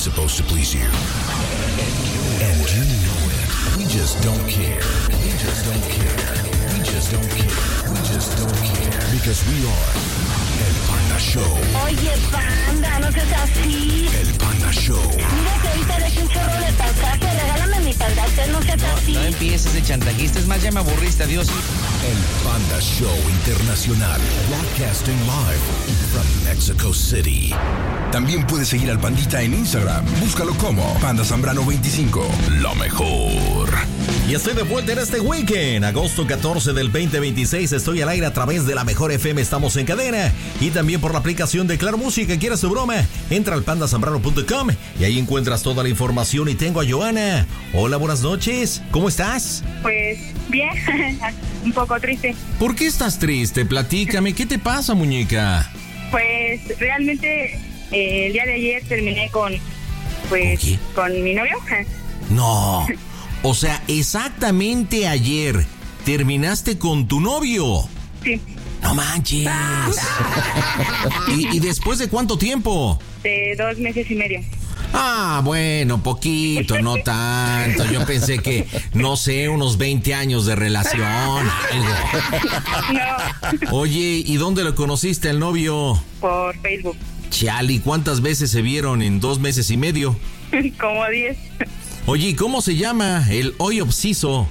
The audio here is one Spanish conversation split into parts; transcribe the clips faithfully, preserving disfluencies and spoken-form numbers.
supposed to please you. And you know it. We just don't care. We just don't care. We just don't care. We just don't care. Because we are El Panda Show. Oye, Panda, no seas así. El Panda Show. Mira que ahorita eres un chorro de pasaje. Regálame mi pandate, no seas así. No empieces de chantajista, es más, ya me aburriste, adiós. El Panda Show Internacional. Broadcasting live from Mexico City. También puedes seguir al Pandita en Instagram. Búscalo como Panda Zambrano veinticinco. Lo mejor. Y estoy de vuelta en este weekend, agosto catorce del veinte veintiséis. Estoy al aire a través de la Mejor F M, estamos en cadena. Y también por la aplicación de Claro Música. ¿Quieres tu broma? Entra al panda zambrano punto com y ahí encuentras toda la información. Y tengo a Joana. Hola, buenas noches. ¿Cómo estás? Pues bien, un poco triste. ¿Por qué estás triste? Platícame, ¿qué te pasa, muñeca? Pues realmente eh, el día de ayer terminé con, pues, ¿Con, con mi novio. No, o sea, exactamente ayer terminaste con tu novio. Sí. No manches. ¿Y, ¿Y después de cuánto tiempo? De dos meses y medio. Ah, bueno, poquito, no tanto. Yo pensé que, no sé, unos veinte años de relación, algo. No. Oye, ¿y dónde lo conociste al novio? Por Facebook. Chali, ¿cuántas veces se vieron en dos meses y medio? Como diez. Oye, ¿cómo se llama el hoy obsiso?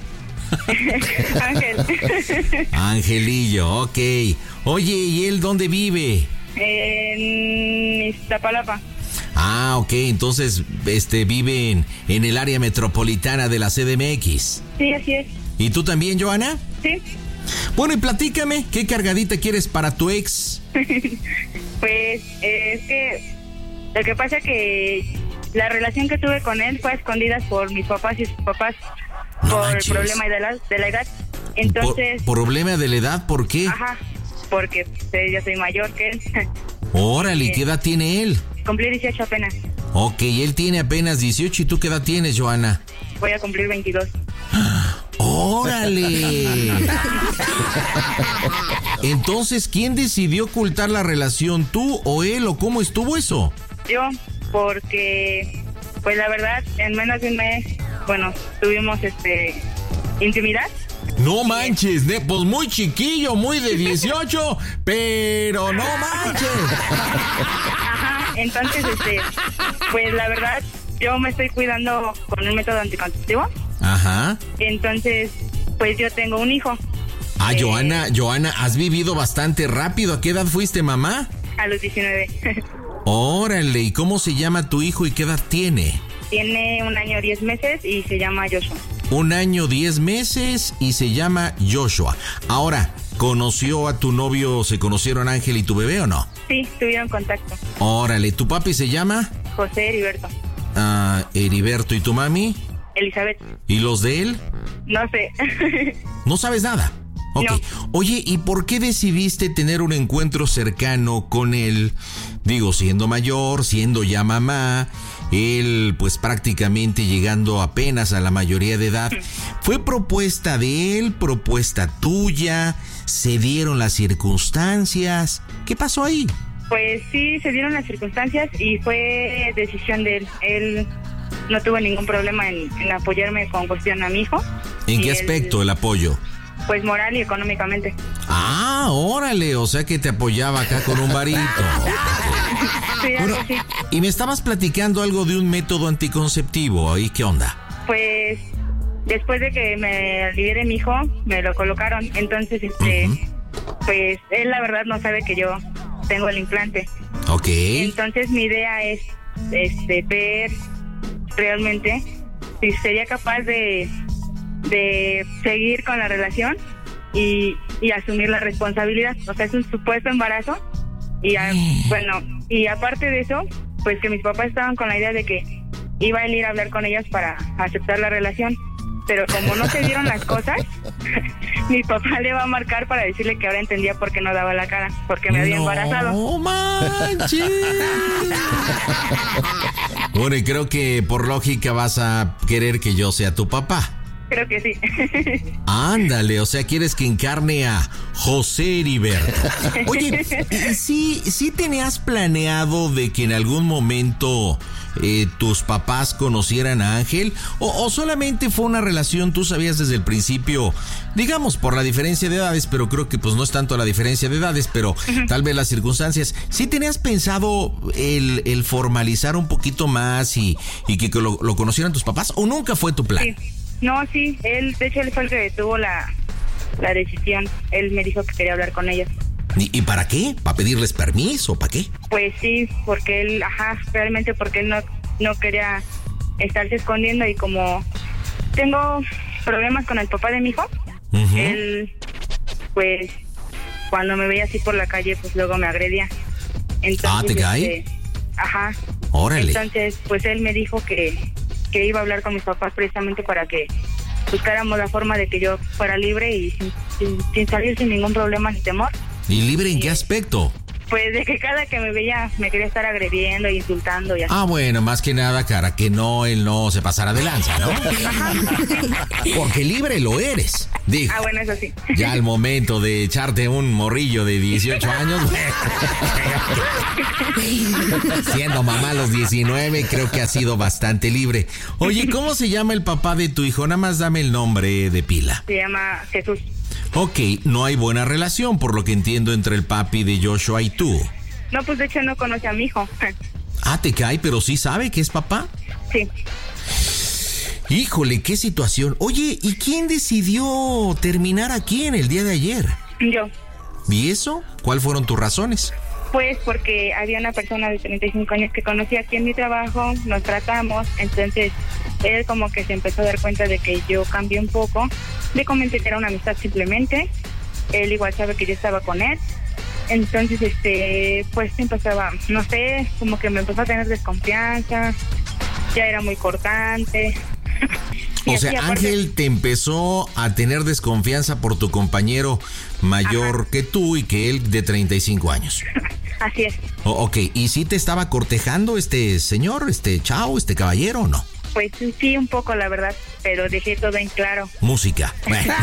Ángel. Angelillo, ok. Oye, ¿y él dónde vive? En Iztapalapa. Ah, ok, entonces este vive en, en el área metropolitana de la C D M X. Sí, así es. ¿Y tú también, Joana? Sí. Bueno, y platícame, ¿qué cargadita quieres para tu ex? Pues es que lo que pasa que la relación que tuve con él fue a escondidas por mis papás y sus papás. No por manches. el problema de la, de la edad. Entonces... ¿Por, ¿Problema de la edad? ¿Por qué? Ajá, porque pues, yo soy mayor que él. Órale, eh, ¿qué edad tiene él? Cumplí dieciocho apenas. Ok, él tiene apenas dieciocho, ¿y tú qué edad tienes, Joana? Voy a cumplir veintidós. ¡Órale! Entonces, ¿quién decidió ocultar la relación? ¿Tú o él o cómo estuvo eso? Yo, porque, pues la verdad, en menos de un mes, bueno, tuvimos este intimidad. No manches, ne- pues muy chiquillo, muy de dieciocho, pero no manches. Ajá, entonces, este, pues la verdad, yo me estoy cuidando con un método anticonceptivo. Ajá. Entonces, pues yo tengo un hijo. Ah, eh, Joana, Joana, has vivido bastante rápido. ¿A qué edad fuiste mamá? A los diecinueve. Órale, ¿y cómo se llama tu hijo y qué edad tiene? Tiene un año, diez meses y se llama Joshua. Un año, diez meses y se llama Joshua. Ahora, ¿conoció a tu novio, se conocieron Ángel y tu bebé o no? Sí, tuvieron contacto. Órale, ¿tu papi se llama? José Heriberto. Ah, Heriberto, ¿y tu mami? Elizabeth. ¿Y los de él? No sé. ¿No sabes nada? Ok. No. Oye, ¿y por qué decidiste tener un encuentro cercano con él? Digo, siendo mayor, siendo ya mamá, él pues prácticamente llegando apenas a la mayoría de edad. ¿Fue propuesta de él, propuesta tuya? ¿Se dieron las circunstancias? ¿Qué pasó ahí? Pues sí, se dieron las circunstancias y fue decisión de él. Él no tuvo ningún problema en, en apoyarme con cuestión a mi hijo. ¿En Y qué él, aspecto el apoyo? Pues moral y económicamente. Ah, órale, o sea que te apoyaba acá con un varito. Sí, Bueno, algo así. y me estabas platicando algo de un método anticonceptivo, ¿y qué onda? Pues después de que me alivié de mi hijo, me lo colocaron. Entonces, este, Uh-huh. pues él la verdad no sabe que yo tengo el implante. Ok. Entonces mi idea es este ver realmente si sería capaz de, de seguir con la relación y, y asumir la responsabilidad. O sea, es un supuesto embarazo y a- bueno, y aparte de eso, pues que mis papás estaban con la idea de que iba a ir a hablar con ellas para aceptar la relación. Pero como no se dieron las cosas, mi papá le va a marcar para decirle que ahora entendía por qué no daba la cara, porque me había No embarazado. manches. Bueno, y creo que por lógica vas a querer que yo sea tu papá. creo que sí. Ándale, o sea, quieres que encarne a José Heriberto. Oye, ¿sí, sí tenías planeado de que en algún momento eh, tus papás conocieran a Ángel? O, ¿O solamente fue una relación, tú sabías desde el principio, digamos por la diferencia de edades, pero creo que pues no es tanto la diferencia de edades, pero uh-huh. tal vez las circunstancias? ¿Sí tenías pensado el, el formalizar un poquito más y, y que lo, lo conocieran tus papás? ¿O nunca fue tu plan? Sí. No, sí, él, de hecho, él fue el que tuvo la, la decisión. Él me dijo que quería hablar con ellos. ¿Y, y para qué? ¿Para pedirles permiso? ¿Para qué? Pues sí, porque él, ajá, realmente porque él no, no quería estarse escondiendo, y como tengo problemas con el papá de mi hijo, uh-huh. él, pues, cuando me veía así por la calle, pues luego me agredía. Entonces, ah, ¿te cae? Este, ajá. Órale. Entonces, pues él me dijo que... que iba a hablar con mis papás precisamente para que buscáramos la forma de que yo fuera libre y sin, sin, sin salir sin ningún problema ni temor. ¿Y libre en qué aspecto? Pues de que cada que me veía me quería estar agrediendo e insultando y así. Ah, bueno, más que nada, cara, que no, él no se pasara de lanza, ¿no? Ajá. Porque libre lo eres. Digo, ah, bueno, eso sí. Ya al momento de echarte un morrillo de dieciocho años, siendo mamá a los diecinueve, creo que ha sido bastante libre. Oye, ¿cómo se llama el papá de tu hijo? Nada más dame el nombre de pila. Se llama Jesús. Ok, no hay buena relación, por lo que entiendo, entre el papi de Joshua y tú. No, pues de hecho no conoce a mi hijo. Ah, te cae, pero sí sabe que es papá. Sí. Híjole, qué situación. Oye, ¿y quién decidió terminar aquí en el día de ayer? Yo. ¿Y eso? ¿Cuáles fueron tus razones? Pues porque había una persona de treinta y cinco años que conocí aquí en mi trabajo, nos tratamos, entonces él como que se empezó a dar cuenta de que yo cambié un poco. Le comenté que era una amistad simplemente, él igual sabe que yo estaba con él, entonces este pues empezaba, no sé, como que me empezó a tener desconfianza, ya era muy cortante. O sea, aparte, Ángel te empezó a tener desconfianza por tu compañero mayor ajá. que tú y que él de treinta y cinco años. Así es. Oh, ok, ¿y sí te estaba cortejando este señor, este chavo, este caballero o no? Pues sí, un poco, la verdad, pero dejé todo en claro. Música. Bueno.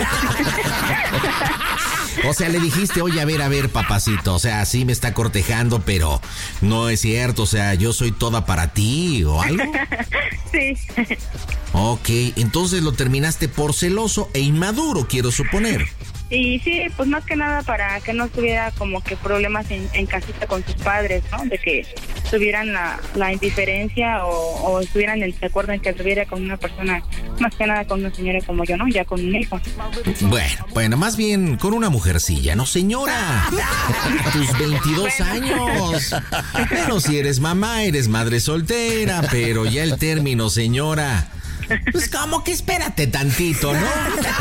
O sea, le dijiste, oye, a ver, a ver, papacito, o sea, sí me está cortejando, pero no es cierto, o sea, yo soy toda para ti o algo. Sí. Ok, entonces lo terminaste por celoso e inmaduro, quiero suponer. Y sí, pues más que nada para que no tuviera como que problemas en, en casita con sus padres, ¿no? De que tuvieran la, la indiferencia o, o estuvieran en desacuerdo en que estuviera con una persona, más que nada con una señora como yo, ¿no? Ya con un hijo. Bueno, bueno, más bien con una mujercilla, ¿no, señora? Tus veintidós bueno. años. Bueno, si eres mamá, eres madre soltera, pero ya el término, señora... Pues como que espérate tantito, ¿no?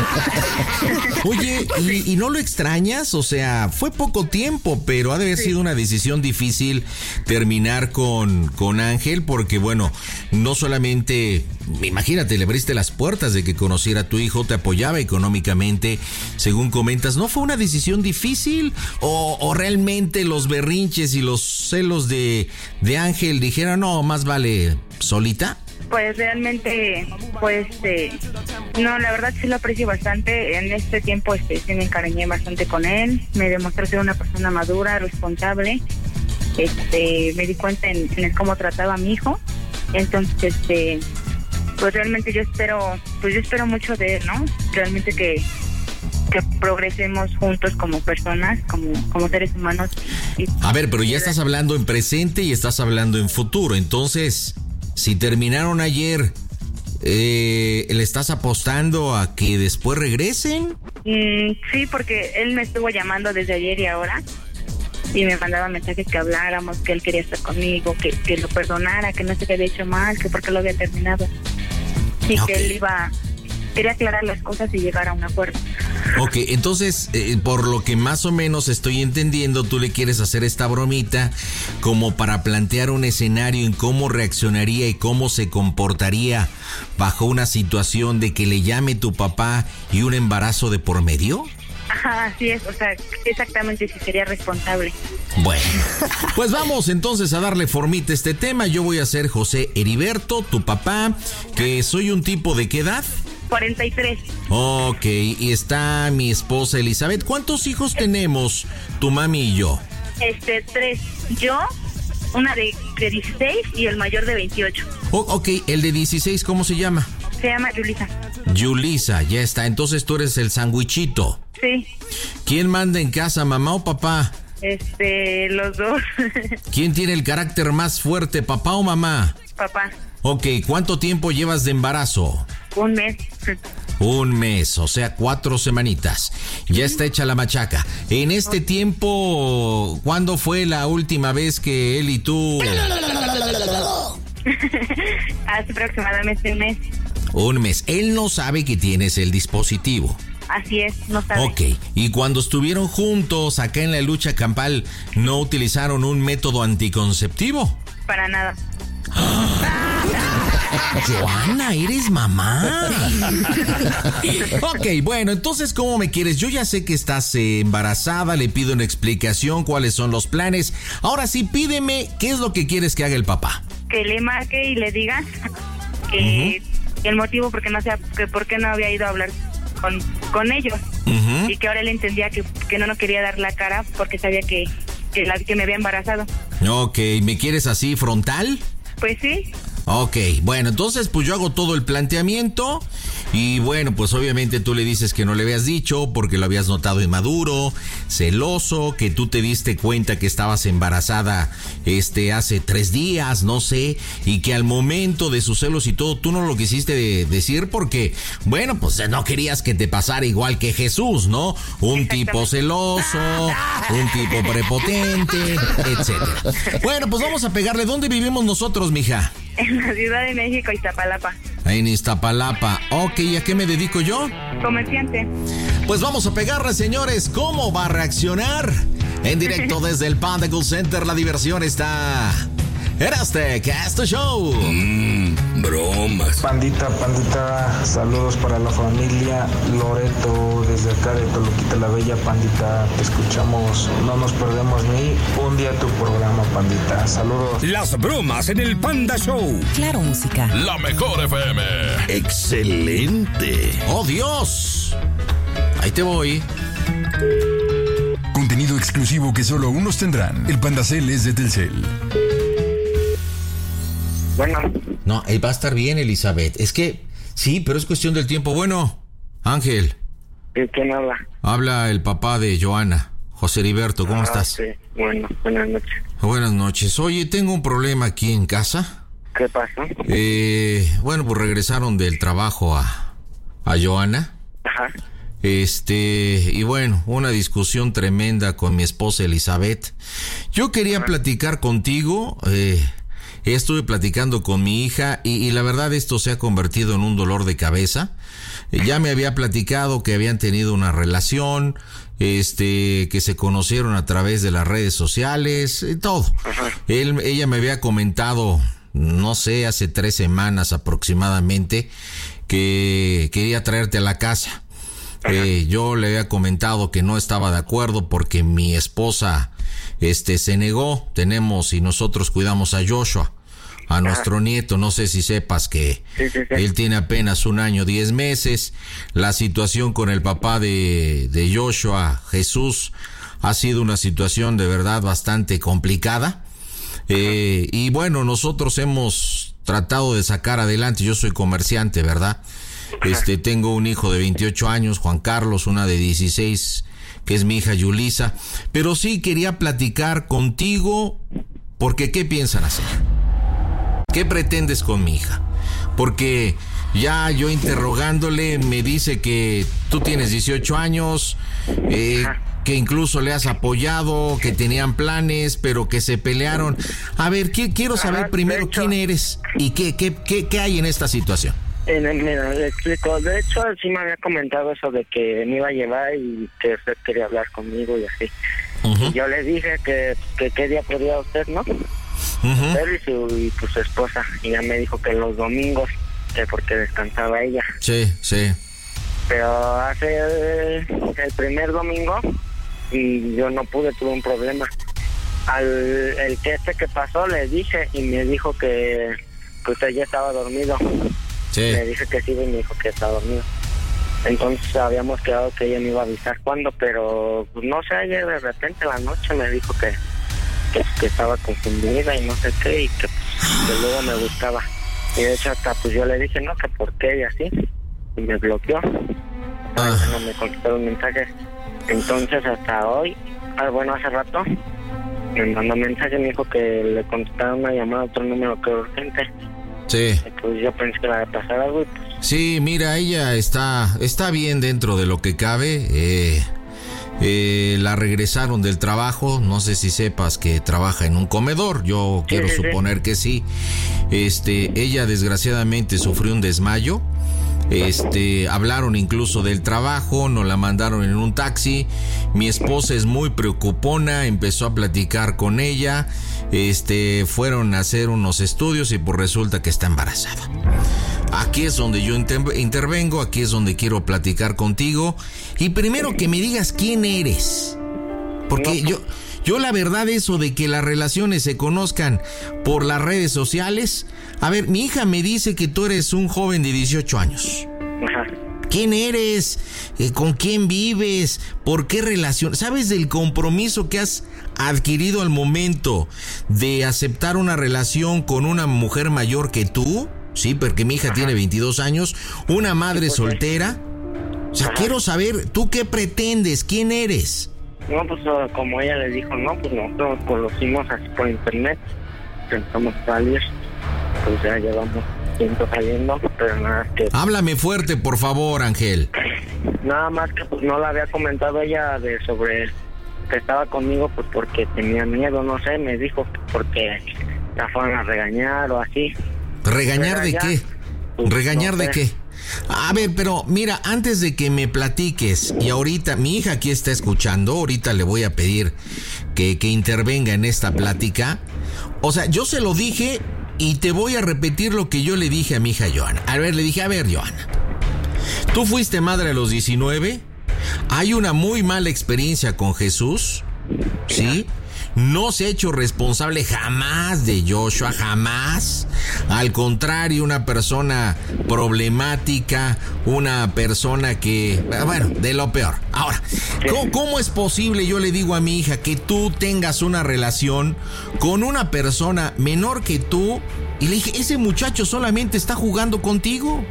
Oye, ¿y, ¿y no lo extrañas? O sea, fue poco tiempo, pero ha de haber sido una decisión difícil terminar con, con Ángel, porque bueno, no solamente, imagínate, le abriste las puertas de que conociera a tu hijo, te apoyaba económicamente, según comentas. ¿No fue una decisión difícil? ¿O, o realmente los berrinches y los celos de, de Ángel dijeron, no, más vale solita? Pues realmente, pues, eh, no, la verdad sí lo aprecio bastante. En este tiempo este, sí me encariñé bastante con él. Me demostró ser una persona madura, responsable. Este, me di cuenta en, en el cómo trataba a mi hijo. Entonces, este, pues realmente yo espero, pues yo espero mucho de él, ¿no? Realmente que, que progresemos juntos como personas, como, como seres humanos. Y, a ver, pero ya estás hablando en presente y estás hablando en futuro, entonces... Si terminaron ayer, eh, ¿le estás apostando a que después regresen? Mm, sí, porque él me estuvo llamando desde ayer y ahora y me mandaba mensajes que habláramos, que él quería estar conmigo, que, que lo perdonara, que no se había hecho mal, que porque lo había terminado y okay. que él iba, quería aclarar las cosas y llegar a un acuerdo. Ok, entonces, eh, por lo que más o menos estoy entendiendo, tú le quieres hacer esta bromita como para plantear un escenario en cómo reaccionaría y cómo se comportaría bajo una situación de que le llame tu papá y un embarazo de por medio. Ajá, así es, o sea, exactamente si sería responsable. Bueno, pues vamos entonces a darle formita a este tema. Yo voy a ser José Heriberto, tu papá, que soy un tipo de qué edad. cuarenta y tres. Ok, y está mi esposa Elizabeth. ¿Cuántos hijos tenemos tu mami y yo? Este, tres. Yo, una de, de dieciséis y el mayor de veintiocho. Oh, ok, el de dieciséis, ¿cómo se llama? Se llama Yulisa. Yulisa, ya está. Entonces tú eres el sandwichito. Sí. ¿Quién manda en casa, mamá o papá? Este, los dos. ¿Quién tiene el carácter más fuerte, papá o mamá? Papá. Ok, ¿cuánto tiempo llevas de embarazo? Un mes. Un mes, o sea, cuatro semanitas. Ya está hecha la machaca. En este tiempo, ¿cuándo fue la última vez que él y tú...? Hace aproximadamente un mes. Un mes. Él no sabe que tienes el dispositivo. Así es, no sabe. Ok, y cuando estuvieron juntos acá en la lucha campal, ¿no utilizaron un método anticonceptivo? Para nada. Joana, ¿eres mamá? Ok, bueno, entonces, ¿cómo me quieres? Yo ya sé que estás eh, embarazada, le pido una explicación, cuáles son los planes. Ahora sí, pídeme, ¿qué es lo que quieres que haga el papá? Que le marque y le diga que uh-huh. el motivo porque no sea, que por qué no había ido a hablar con, con ellos. Uh-huh. Y que ahora él entendía que, que no nos quería dar la cara porque sabía que, que, la, que me había embarazado. Ok, ¿me quieres así frontal? Pues sí. Ok, bueno, entonces pues yo hago todo el planteamiento y bueno, pues obviamente tú le dices que no le habías dicho porque lo habías notado inmaduro, celoso, que tú te diste cuenta que estabas embarazada este hace tres días, no sé, y que al momento de sus celos y todo tú no lo quisiste de decir porque, bueno, pues no querías que te pasara igual que Jesús, ¿no? Un tipo celoso, un tipo prepotente, etcétera. Bueno, pues vamos a pegarle. ¿Dónde vivimos nosotros, mija? En la Ciudad de México, Iztapalapa. En Iztapalapa. Ok, ¿a qué me dedico yo? Comerciante. Pues vamos a pegarle, señores. ¿Cómo va a reaccionar? En directo desde el Panda Cool Center, la diversión está... en este Cast Show. Mmm, bromas. Pandita, pandita, saludos para la familia Loreto, desde acá de Toluquita la Bella, pandita, te escuchamos, no nos perdemos ni un día tu programa, pandita, saludos. Las bromas en el Panda Show. Claro, música. La mejor F M. Excelente. ¡Oh, Dios! Ahí te voy. Contenido exclusivo que solo unos tendrán. El Pandacel es de Telcel. Bueno. No, él va a estar bien, Elizabeth. Es que, sí, pero es cuestión del tiempo. Bueno, Ángel. ¿Quién habla? Habla el papá de Joana, José Heriberto. ¿Cómo ah, estás? Sí, bueno, buenas noches. Buenas noches. Oye, tengo un problema aquí en casa. ¿Qué pasa? Eh, bueno, pues regresaron del trabajo a, a Joana. Ajá. Este, y bueno, una discusión tremenda con mi esposa Elizabeth. Yo quería Ajá. platicar contigo, eh... Estuve platicando con mi hija y, y la verdad esto se ha convertido en un dolor de cabeza. Ya me había platicado que habían tenido una relación, este, que se conocieron a través de las redes sociales, y todo. Él, ella me había comentado, no sé, hace tres semanas aproximadamente, que quería traerte a la casa. Eh, yo le había comentado que no estaba de acuerdo porque mi esposa este se negó. Tenemos y nosotros cuidamos a Joshua, a nuestro nieto. No sé si sepas que sí, sí, sí. él tiene apenas un año, diez meses. La situación con el papá de, de Joshua, Jesús, ha sido una situación de verdad bastante complicada. Eh, y bueno, nosotros hemos tratado de sacar adelante. Yo soy comerciante, ¿verdad? Este, tengo un hijo de veintiocho años, Juan Carlos, una de dieciséis, que es mi hija Yulisa. Pero sí quería platicar contigo, porque ¿qué piensan hacer? ¿Qué pretendes con mi hija? Porque ya yo interrogándole me dice que tú tienes dieciocho años, eh, que incluso le has apoyado, que tenían planes, pero que se pelearon. A ver, ¿qué, quiero saber primero quién eres y qué, qué, qué, qué hay en esta situación. En el, mira, le explico. De hecho, sí me había comentado eso de que me iba a llevar y que usted quería hablar conmigo y así. Uh-huh. Y yo le dije que, que qué día podía usted, ¿no? Uh-huh. Usted y su, y pues, su esposa. Y ya me dijo que los domingos, que porque descansaba ella. Sí, sí. Pero hace el, el primer domingo y yo no pude, tuve un problema. Al el que este que pasó le dije y me dijo que, que usted ya estaba dormido. Sí. Le dije que sí y me dijo que estaba dormido. Entonces habíamos quedado que ella me iba a avisar cuándo, pero pues, no sé, ayer de repente la noche me dijo que, que, que estaba confundida y no sé qué, y que, que luego me buscaba. Y de hecho hasta pues yo le dije, no, que por qué y así, y me bloqueó. Ah. No me contestó los mensajes. Entonces hasta hoy, ah, bueno, hace rato, me mandó mensaje, me dijo que le contestara una llamada a otro número que era urgente. Sí. Pues yo pensé que le iba a pasar algo y pues... Sí, mira, ella está, está bien dentro de lo que cabe. Eh, eh, la regresaron del trabajo. No sé si sepas que trabaja en un comedor. Yo Sí, quiero sí, sí. suponer que sí. Este, ella desgraciadamente sufrió un desmayo. Este, hablaron incluso del trabajo, nos la mandaron en un taxi. Mi esposa es muy preocupona, empezó a platicar con ella. Este, fueron a hacer unos estudios y pues resulta que está embarazada. Aquí es donde yo inter- intervengo, aquí es donde quiero platicar contigo. Y primero que me digas quién eres. Porque yo, yo la verdad eso de que las relaciones se conozcan por las redes sociales. A ver, mi hija me dice que tú eres un joven de dieciocho años. Ajá. ¿Quién eres? Eh, ¿Con quién vives? ¿Por qué relación? ¿Sabes del compromiso que has adquirido al momento de aceptar una relación con una mujer mayor que tú? Sí, porque mi hija Ajá. tiene veintidós años, una madre Sí, pues, soltera. O sea, Ajá. quiero saber, ¿tú qué pretendes? ¿Quién eres? No, pues uh, como ella le dijo, no, pues nosotros nos conocimos así por internet, pensamos salir, pues ya llevamos tiempo saliendo, pero nada que... Háblame fuerte, por favor, Ángel. Nada más que pues no le había comentado ella de sobre que estaba conmigo, pues porque tenía miedo, no sé, me dijo que porque la fueron a regañar o así. ¿Regañar de Regañar, qué? pues, ¿Regañar no de sé. qué? A ver, pero mira, antes de que me platiques, y ahorita mi hija aquí está escuchando, ahorita le voy a pedir que, que intervenga en esta plática. O sea, yo se lo dije y te voy a repetir lo que yo le dije a mi hija Joana. A ver, le dije, a ver, Joana, tú fuiste madre a los diecinueve, hay una muy mala experiencia con Jesús, ¿sí? No se ha hecho responsable jamás de Joshua, jamás. Al contrario, una persona problemática, una persona que, bueno, de lo peor. Ahora, ¿cómo, cómo es posible, yo le digo a mi hija, que tú tengas una relación con una persona menor que tú? Y le dije, ese muchacho solamente está jugando contigo.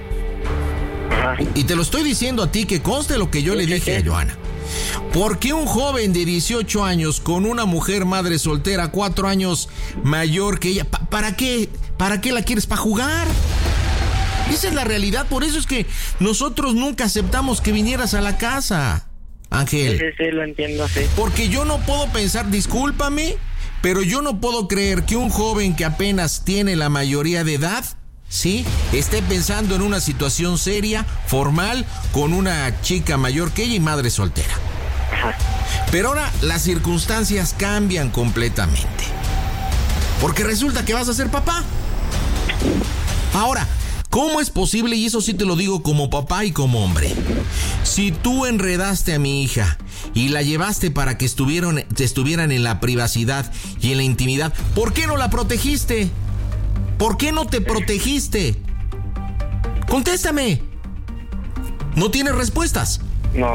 Ajá. Y te lo estoy diciendo a ti, que conste lo que yo le dije a Joana. ¿Por qué un joven de dieciocho años con una mujer madre soltera cuatro años mayor que ella? ¿Pa- ¿Para qué? ¿Para qué la quieres? ¿Para jugar? Esa es la realidad. Por eso es que nosotros nunca aceptamos que vinieras a la casa, Ángel. Sí, sí, lo entiendo, sí. Porque yo no puedo pensar, discúlpame, pero yo no puedo creer que un joven que apenas tiene la mayoría de edad, ¿sí?, esté pensando en una situación seria, formal, con una chica mayor que ella y madre soltera. Ajá. Pero ahora las circunstancias cambian completamente. Porque resulta que vas a ser papá. Ahora, ¿cómo es posible? Y eso sí te lo digo como papá y como hombre. Si tú enredaste a mi hija y la llevaste para que estuvieran, estuvieran en la privacidad y en la intimidad, ¿por qué no la protegiste? ¿Por qué no te protegiste? Contéstame. ¿No tienes respuestas? No,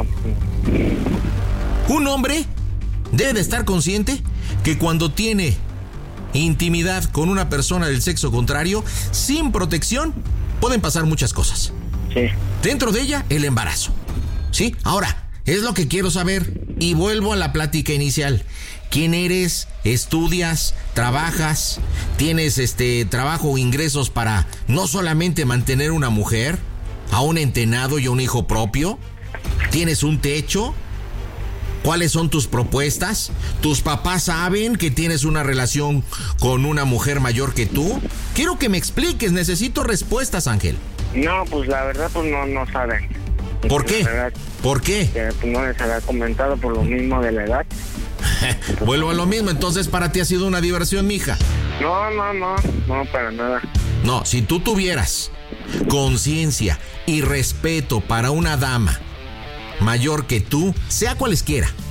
Un hombre debe de estar consciente que cuando tiene intimidad con una persona del sexo contrario, sin protección, pueden pasar muchas cosas. sí. Dentro de ella, el embarazo. ¿Sí? Ahora, es lo que quiero saber. Y vuelvo a la plática inicial. ¿Quién eres? ¿Estudias? ¿Trabajas? ¿Tienes este trabajo o ingresos para no solamente mantener una mujer, a un entenado y a un hijo propio? ¿Tienes un techo? ¿Cuáles son tus propuestas? ¿Tus papás saben que tienes una relación con una mujer mayor que tú? Quiero que me expliques, necesito respuestas, Ángel. No, pues la verdad, pues no, no saben. ¿Por qué? La verdad, ¿Por qué? que pues, no les había comentado por lo mismo de la edad. Vuelvo a lo mismo, entonces para ti ha sido una diversión, mija. No, no, no, no, para nada. No, si tú tuvieras conciencia y respeto para una dama mayor que tú, sea cualesquiera,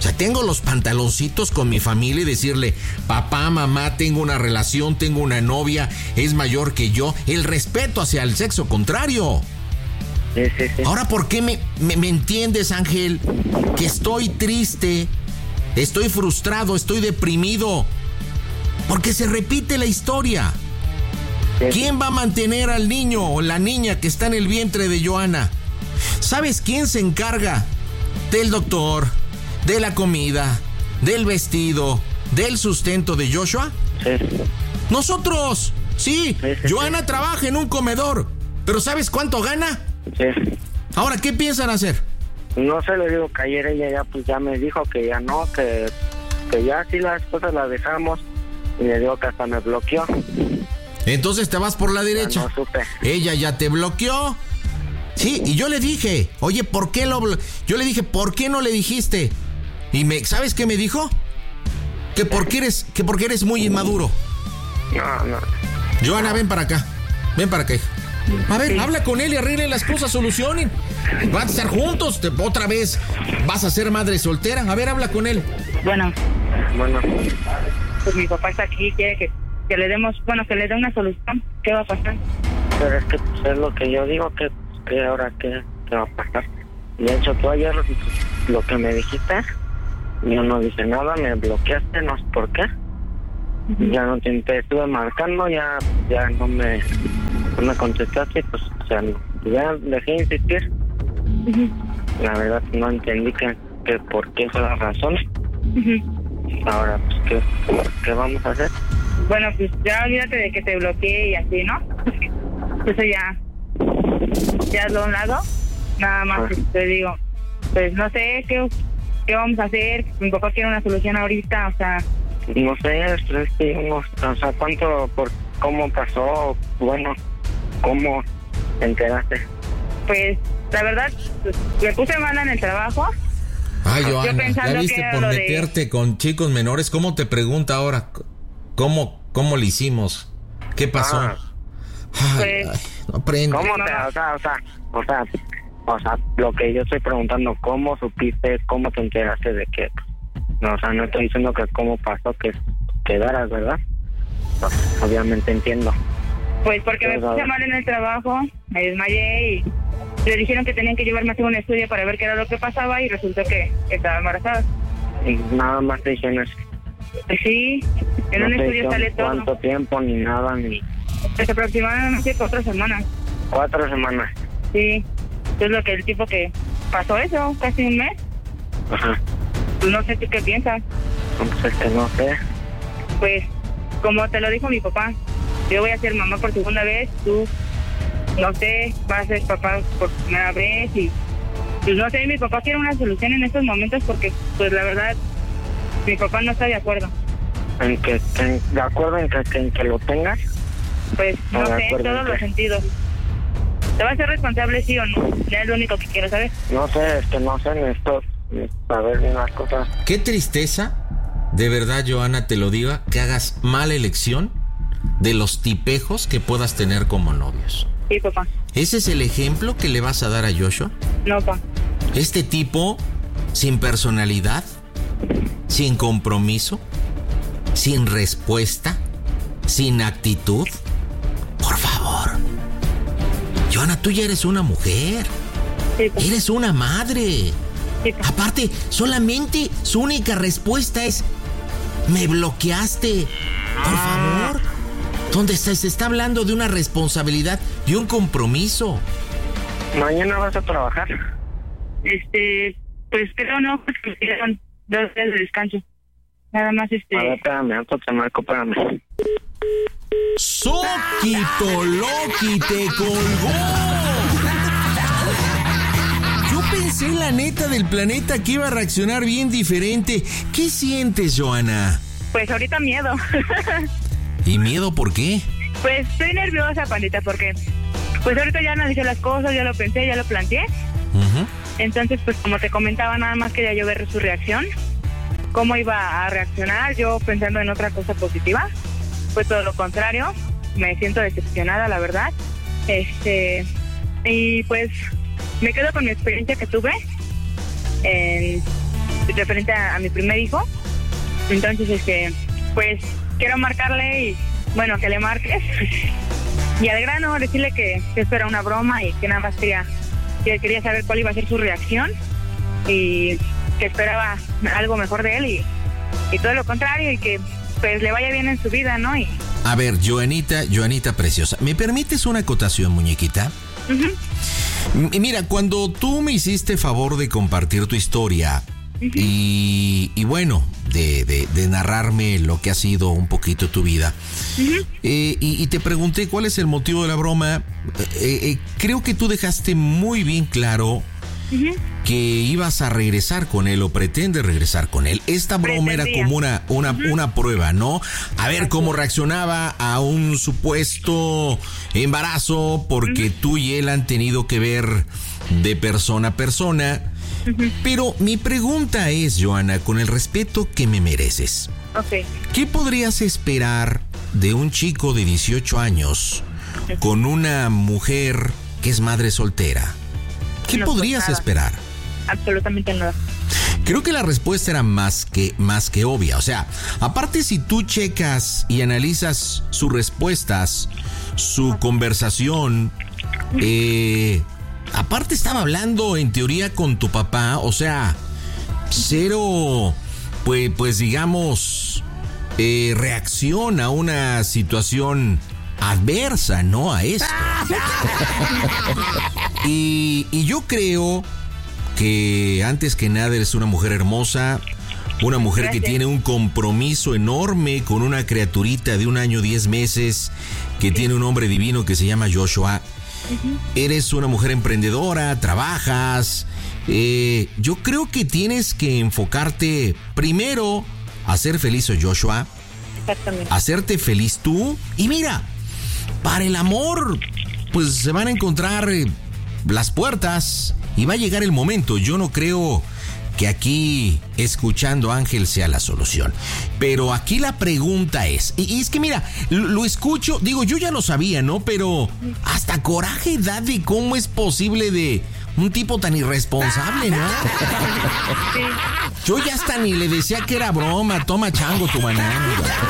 sea, tengo los pantaloncitos con mi familia y decirle, papá, mamá, tengo una relación, tengo una novia, es mayor que yo. El respeto hacia el sexo contrario. Sí, sí, sí. Ahora, ¿por qué me, me, me entiendes, Ángel? Que estoy triste, estoy frustrado, estoy deprimido. Porque se repite la historia. Sí. ¿Quién va a mantener al niño o la niña que está en el vientre de Joana? ¿Sabes quién se encarga del doctor, de la comida, del vestido, del sustento de Joshua? Sí. ¡Nosotros! Sí, sí, sí Joana sí. trabaja en un comedor, pero ¿sabes cuánto gana? Sí. Ahora, ¿qué piensan hacer? No sé, le digo que ayer ella ya, pues, ya me dijo que ya no, que, que ya sí las cosas las dejamos, y le digo que hasta me bloqueó. Entonces te vas por la derecha. Ya no supe. Ella ya te bloqueó. Sí, y yo le dije, oye, ¿por qué lo blo-? Yo le dije, ¿por qué no le dijiste? Y me, ¿sabes qué me dijo? Que porque eres, que porque eres muy inmaduro. No, no. Joana, ven para acá. Ven para acá, hija. A ver, sí. habla con él y arreglen las cosas, solucionen. Van a estar juntos, te, otra vez vas a ser madre soltera. A ver, habla con él. Bueno, Bueno, pues mi papá está aquí, quiere que, que le demos, bueno, que le dé una solución. ¿Qué va a pasar? pero es que pues, es lo que yo digo, que, que ahora qué, qué va a pasar. De hecho, tú ayer lo que me dijiste, yo no dije nada, me bloqueaste, no sé por qué. Uh-huh. Ya no te, te estuve marcando, ya ya no me, no me contestaste, pues, o sea, ya dejé de insistir. Uh-huh. La verdad no entendí que, que por qué fue la razón. Uh-huh. Ahora, pues, ¿qué, ¿qué vamos a hacer? Bueno, pues ya olvídate de que te bloqueé y así, ¿no? Eso ya, ya de un lado. Nada más uh-huh. te digo, pues no sé qué, qué vamos a hacer. Mi papá quiere una solución ahorita, o sea... No sé, es que, no, o sea, ¿cuánto, por cómo pasó? Bueno, ¿cómo te enteraste? Pues, la verdad, pues, me puse mala en el trabajo. Ay, Joana, ya viste por meterte de... con chicos menores. ¿Cómo te pregunta ahora? ¿Cómo, cómo le hicimos? ¿Qué pasó? Ah, ay, pues, ay, no aprende. ¿Cómo te, o sea, o sea, o sea, o sea, lo que yo estoy preguntando, ¿cómo supiste, cómo te enteraste de que... No, o sea, no estoy diciendo que cómo pasó que quedaras, ¿verdad? Pues, obviamente entiendo. Pues porque me puse mal en el trabajo, me desmayé y le dijeron que tenían que llevarme a hacer un estudio para ver qué era lo que pasaba y resultó que estaba embarazada. Y nada más te dijeron eso. Sí, en no un estudio sale todo. ¿Cuánto tiempo ni nada? ni Pues aproximadamente cuatro semanas. Cuatro semanas. Sí, es lo que el tipo que pasó eso, casi un mes. Ajá. Pues no sé tú qué piensas. Pues es que no sé. Pues, como te lo dijo mi papá, yo voy a ser mamá por segunda vez, tú, no sé, vas a ser papá por primera vez y, pues no sé, mi papá quiere una solución en estos momentos porque, pues la verdad, mi papá no está de acuerdo. ¿En que, en, de acuerdo en que, en que lo tengas? Pues, no, no sé, en todos en los sentidos. ¿Te vas a ser responsable, sí o no? Ya es lo único que quiero saber. No sé, es que no sé, necesito saber unas cosas. Qué tristeza, de verdad, Joana, te lo diga, que hagas mala elección de los tipejos que puedas tener como novios. Sí, papá. ¿Ese es el ejemplo que le vas a dar a Joshua? No, papá. Este tipo sin personalidad, sin compromiso, sin respuesta, sin actitud. Por favor. Joana, tú ya eres una mujer. Sí, papá. Eres una madre. Sí, papá. Aparte, solamente su única respuesta es: me bloqueaste. Por favor. Donde se, se está hablando de una responsabilidad y un compromiso. ¿Mañana vas a trabajar? Este, pues creo no, porque me dieron dos días de descanso. Nada más este... A ver, espérame, antes te marco, espérame. ¡Soquito Loki te colgó! Yo pensé, la neta del planeta, que iba a reaccionar bien diferente. ¿Qué sientes, Joana? Pues ahorita miedo. ¿Y miedo por qué? Pues estoy nerviosa, pandita, porque pues ahorita ya analicé las cosas, ya lo pensé, ya lo planteé. Uh-huh. Entonces, pues como te comentaba, nada más quería yo ver su reacción, cómo iba a reaccionar, yo pensando en otra cosa positiva. Fue todo lo contrario, me siento decepcionada, la verdad. Este, y pues me quedo con mi experiencia que tuve en, referente a, a mi primer hijo. Entonces, este, pues quiero marcarle y, bueno, que le marques. Y al grano, decirle que, que esto era una broma y que nada más quería, que quería saber cuál iba a ser su reacción y que esperaba algo mejor de él y, y todo lo contrario y que pues le vaya bien en su vida, ¿no? Y... A ver, Joanita, Joanita preciosa, ¿me permites una acotación, muñequita? Uh-huh. Mira, cuando tú me hiciste favor de compartir tu historia uh-huh. y, y bueno, de, de, de narrarme lo que ha sido un poquito tu vida, uh-huh. eh, y, y te pregunté cuál es el motivo de la broma, eh, eh, creo que tú dejaste muy bien claro uh-huh. que ibas a regresar con él o pretendes regresar con él. Esta broma Pretendía. era como una, una, uh-huh. una prueba, ¿no? A ver cómo reaccionaba a un supuesto embarazo, porque uh-huh. tú y él han tenido que ver de persona a persona. Uh-huh. Pero mi pregunta es, Joana, con el respeto que me mereces, okay. ¿qué podrías esperar de un chico de dieciocho años uh-huh. con una mujer que es madre soltera? ¿Qué no, podrías pues esperar? Absolutamente nada. Creo que la respuesta era más que, más que obvia. O sea, aparte si tú checas y analizas sus respuestas, su conversación, eh, aparte estaba hablando en teoría con tu papá, o sea, cero, pues, pues digamos, eh, reacción a una situación adversa, ¿no? A esto. y, y yo creo que antes que nada eres una mujer hermosa, una mujer Gracias. que tiene un compromiso enorme con una criaturita de un año, diez meses, que sí. tiene un hombre divino que se llama Joshua. Uh-huh. Eres una mujer emprendedora, trabajas. Eh, yo creo que tienes que enfocarte primero a hacer feliz a Joshua. Exactamente. Hacerte feliz tú. Y mira, para el amor, pues se van a encontrar eh, las puertas y va a llegar el momento. Yo no creo que aquí escuchando a Ángel sea la solución. Pero aquí la pregunta es, y, y es que mira, lo, lo escucho, digo, yo ya lo sabía, ¿no? Pero hasta coraje da de cómo es posible de un tipo tan irresponsable, ¿no? Sí. Yo ya hasta ni le decía que era broma, toma chango tu banana.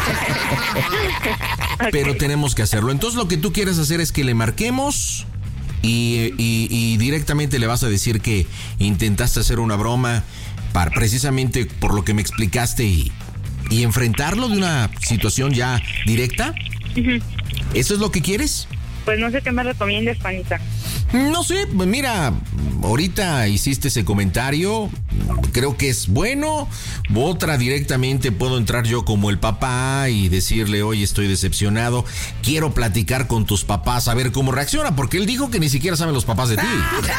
Okay. Pero tenemos que hacerlo. Entonces lo que tú quieres hacer es que le marquemos y, y, y directamente le vas a decir que intentaste hacer una broma para, precisamente por lo que me explicaste y, y enfrentarlo de una situación ya directa. Uh-huh. ¿Eso es lo que quieres? Pues no sé qué me recomiendas, Panita. No sé, mira, ahorita hiciste ese comentario, creo que es bueno. Otra, directamente puedo entrar yo como el papá y decirle, oye, estoy decepcionado, quiero platicar con tus papás a ver cómo reacciona, porque él dijo que ni siquiera saben los papás de ti.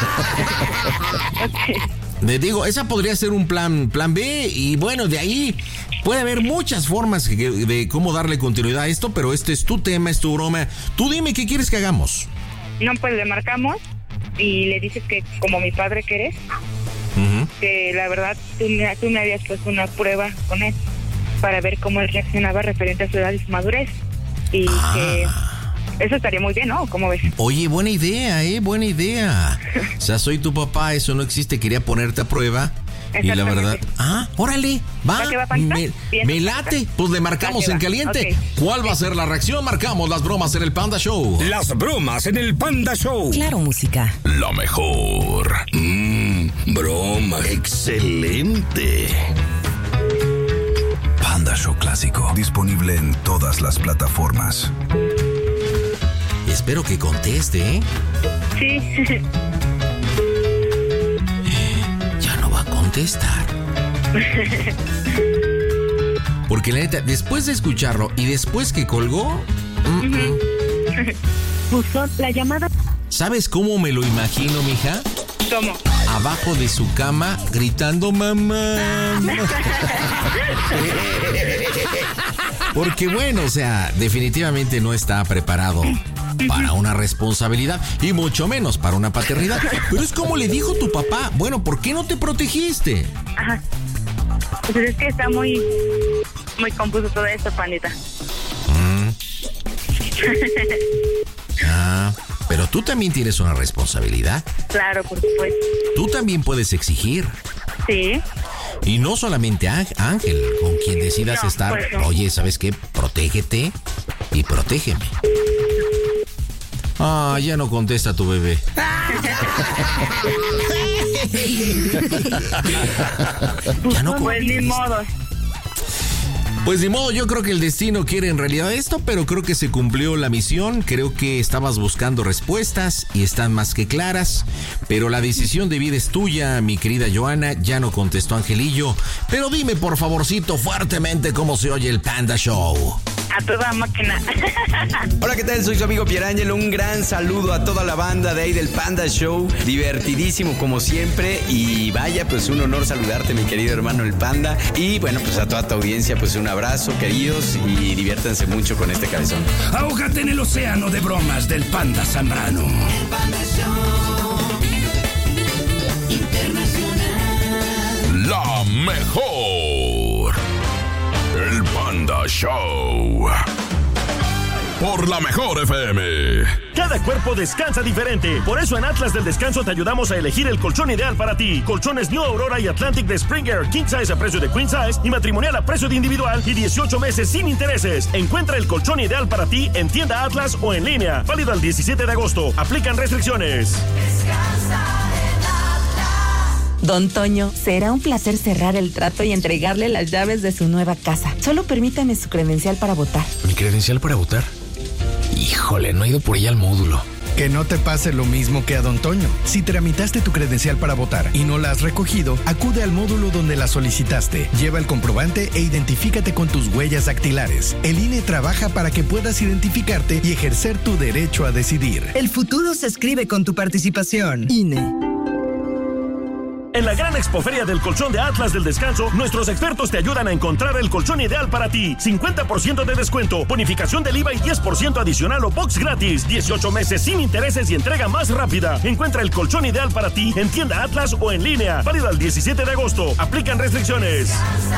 Okay. Le digo, esa podría ser un plan, plan B, y bueno, de ahí puede haber muchas formas de, de cómo darle continuidad a esto, pero este es tu tema, es tu broma. Tú dime qué quieres que hagamos. No, pues le marcamos y le dices que como mi padre que eres, uh-huh. que la verdad tú me, tú me habías puesto una prueba con él para ver cómo él reaccionaba referente a su edad y su madurez. Y ah. que eso estaría muy bien, ¿no? ¿Cómo ves? Oye, buena idea, ¿eh? Buena idea. O sea, soy tu papá, eso no existe, quería ponerte a prueba. Y la verdad, ah, órale, va, va me, me late, pues le marcamos en caliente. Okay. ¿Cuál va a ser la reacción? Marcamos las bromas en el Panda Show. Las bromas en el Panda Show. Claro, música. La mejor. Mmm, broma. Excelente. Panda Show clásico. Disponible en todas las plataformas. Espero que conteste, ¿eh? Sí. Contestar. Porque la neta, después de escucharlo y después que colgó, uh-uh. puso la llamada. ¿Sabes cómo me lo imagino, mija? ¿Cómo? Abajo de su cama gritando mamá. Porque bueno, o sea, definitivamente no está preparado para una responsabilidad y mucho menos para una paternidad. Pero es como le dijo tu papá, bueno, ¿por qué no te protegiste? Ajá. Pues es que está muy, muy confuso todo esto, Pandita. Mm. Ah, pero tú también tienes una responsabilidad. Claro, por supuesto. Tú también puedes exigir. Sí. Y no solamente a Ángel, con quien decidas No, estar. pues no. Oye, ¿sabes qué? Protégete y protégeme. Ah, ya no contesta tu bebé. Ya no Pues ni modo. Pues ni modo, yo creo que el destino quiere en realidad esto, pero creo que se cumplió la misión. Creo que estabas buscando respuestas y están más que claras, pero la decisión de vida es tuya, mi querida Joana. Ya no contestó Angelillo, pero dime por favorcito fuertemente cómo se oye el Panda Show. A toda máquina. Hola, ¿qué tal? Soy su amigo Pierangelo. Un gran saludo a toda la banda de ahí del Panda Show. Divertidísimo como siempre. Y vaya, pues un honor saludarte, mi querido hermano el Panda. Y bueno, pues a toda tu audiencia, pues un abrazo, queridos. Y diviértanse mucho con este cabezón. Ahógate en el océano de bromas del Panda Zambrano. El Panda Show Internacional. La mejor. El Panda Show. Por la mejor F M. Cada cuerpo descansa diferente. Por eso en Atlas del Descanso te ayudamos a elegir el colchón ideal para ti. Colchones New Aurora y Atlantic de Springer, King Size a precio de Queen Size y matrimonial a precio de individual y dieciocho meses sin intereses. Encuentra el colchón ideal para ti en tienda Atlas o en línea. Válido al diecisiete de agosto. Aplican restricciones. Descansa en Atlas. Don Toño, será un placer cerrar el trato y entregarle las llaves de su nueva casa. Solo permítame su credencial para votar. ¿Mi credencial para votar? Híjole, no he ido por ella al módulo. Que no te pase lo mismo que a Don Toño. Si tramitaste tu credencial para votar y no la has recogido, acude al módulo donde la solicitaste. Lleva el comprobante e identifícate con tus huellas dactilares. El I N E trabaja para que puedas identificarte y ejercer tu derecho a decidir. El futuro se escribe con tu participación. I N E. En la gran expoferia del colchón de Atlas del Descanso, nuestros expertos te ayudan a encontrar el colchón ideal para ti. cincuenta por ciento de descuento, bonificación del I V A y diez por ciento adicional o box gratis. dieciocho meses sin intereses y entrega más rápida. Encuentra el colchón ideal para ti en tienda Atlas o en línea. Válido al diecisiete de agosto. Aplican restricciones.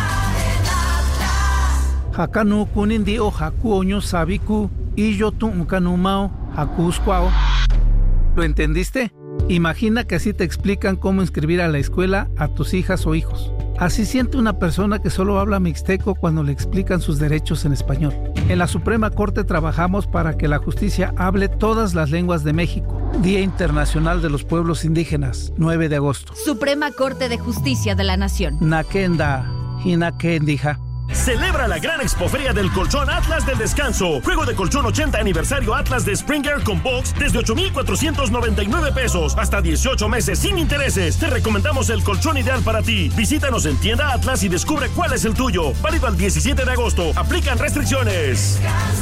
Hakanu kunindi o haku oño sabiku y yo tu unkanumao hakuskwao. ¿Lo entendiste? Imagina que así te explican cómo inscribir a la escuela a tus hijas o hijos. Así siente una persona que solo habla mixteco cuando le explican sus derechos en español. En la Suprema Corte trabajamos para que la justicia hable todas las lenguas de México. Día Internacional de los Pueblos Indígenas, nueve de agosto. Suprema Corte de Justicia de la Nación. Nakenda, Hinakendija. Celebra la gran expoferia del colchón Atlas del Descanso. Juego de colchón ochenta aniversario Atlas de Springer con box desde ocho mil cuatrocientos noventa y nueve pesos hasta dieciocho meses sin intereses. Te recomendamos el colchón ideal para ti. Visítanos en tienda Atlas y descubre cuál es el tuyo. Válido al diecisiete de agosto. Aplican restricciones.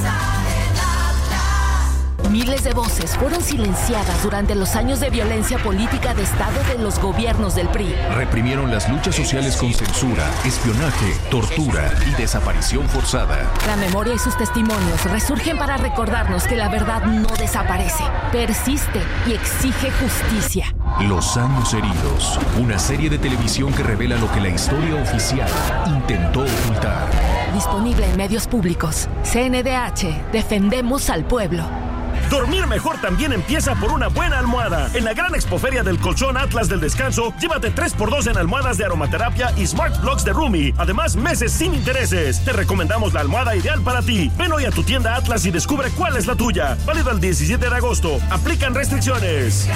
Miles de voces fueron silenciadas durante los años de violencia política de Estado de los gobiernos del P R I. Reprimieron las luchas sociales con censura, espionaje, tortura y desaparición forzada. La memoria y sus testimonios resurgen para recordarnos que la verdad no desaparece, persiste y exige justicia. Los años heridos, una serie de televisión que revela lo que la historia oficial intentó ocultar. Disponible en medios públicos. C N D H, defendemos al pueblo. Dormir mejor también empieza por una buena almohada. En la gran expoferia del colchón Atlas del Descanso, llévate tres por dos en almohadas de aromaterapia y Smart Blocks de Rumi. Además, meses sin intereses. Te recomendamos la almohada ideal para ti. Ven hoy a tu tienda Atlas y descubre cuál es la tuya. Válido el diecisiete de agosto. Aplican restricciones.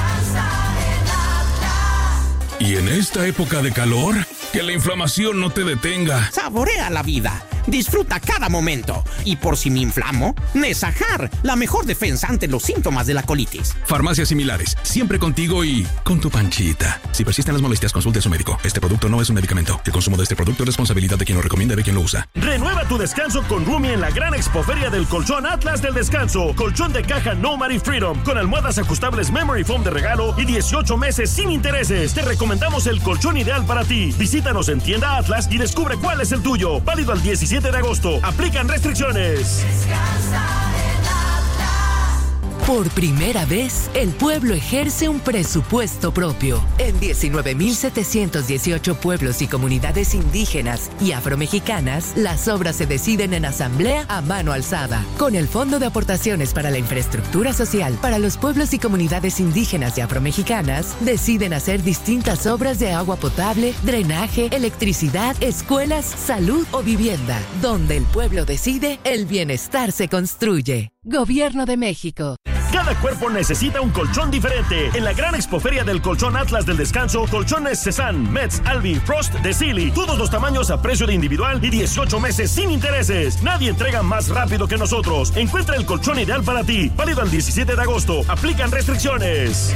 Y en esta época de calor, que la inflamación no te detenga. Saborea la vida. Disfruta cada momento. Y por si me inflamo, Nesajar, la mejor defensa ante los síntomas de la colitis. Farmacias similares, siempre contigo y con tu panchita. Si persisten las molestias, consulte a su médico. Este producto no es un medicamento. El consumo de este producto es responsabilidad de quien lo recomienda y de quien lo usa. Renueva tu descanso con Rumi en la gran expoferia del colchón Atlas del Descanso. Colchón de caja Nomad y Freedom, con almohadas ajustables Memory Foam de regalo y dieciocho meses sin intereses. Te recomendamos el colchón ideal para ti. Visítanos en tienda Atlas y descubre cuál es el tuyo. Válido al diecisiete de agosto. Aplican restricciones. Por primera vez, el pueblo ejerce un presupuesto propio. En diecinueve mil setecientos dieciocho pueblos y comunidades indígenas y afromexicanas, las obras se deciden en asamblea a mano alzada. Con el Fondo de Aportaciones para la Infraestructura Social para los pueblos y comunidades indígenas y afromexicanas, deciden hacer distintas obras de agua potable, drenaje, electricidad, escuelas, salud o vivienda. Donde el pueblo decide, el bienestar se construye. Gobierno de México. Cada cuerpo necesita un colchón diferente. En la gran expoferia del colchón Atlas del Descanso, colchones Cezanne, Metz, Albi, Frost, de Sealy. Todos los tamaños a precio de individual y dieciocho meses sin intereses. Nadie entrega más rápido que nosotros. Encuentra el colchón ideal para ti. Válido al diecisiete de agosto. Aplican restricciones.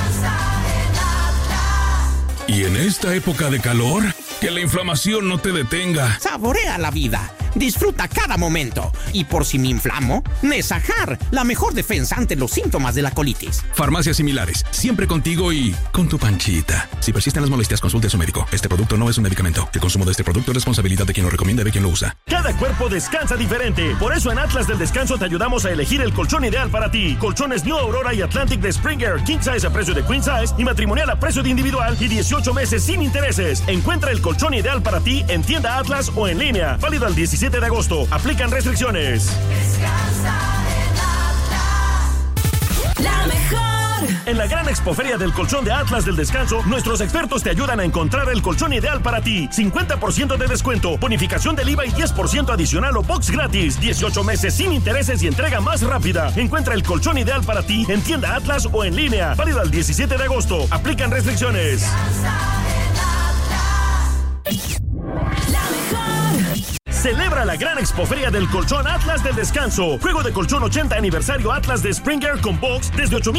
Y en esta época de calor, que la inflamación no te detenga. Saborea la vida. Disfruta cada momento. Y por si me inflamo, Nesajar, la mejor defensa ante los síntomas de la colitis. Farmacias similares, siempre contigo y con tu panchita. Si persisten las molestias, consulte a su médico. Este producto no es un medicamento. El consumo de este producto es responsabilidad de quien lo recomienda y de quien lo usa. Cada cuerpo descansa diferente. Por eso en Atlas del Descanso te ayudamos a elegir el colchón ideal para ti. Colchones New Aurora y Atlantic de Springer, King Size a precio de Queen Size y matrimonial a precio de individual y dieciocho meses sin intereses. Encuentra el colchón ideal para ti en tienda Atlas o en línea. Válido al diecisiete de agosto. Aplican restricciones. Descansa en Atlas. La mejor. En la gran expoferia del colchón de Atlas del Descanso, nuestros expertos te ayudan a encontrar el colchón ideal para ti. cincuenta por ciento de descuento, bonificación del I V A y diez por ciento adicional o box gratis. dieciocho meses sin intereses y entrega más rápida. Encuentra el colchón ideal para ti en tienda Atlas o en línea. Válido al diecisiete de agosto. Aplican restricciones. Celebra la gran expoferia del colchón Atlas del Descanso. Juego de colchón ochenta aniversario Atlas de Springer con box desde ocho mil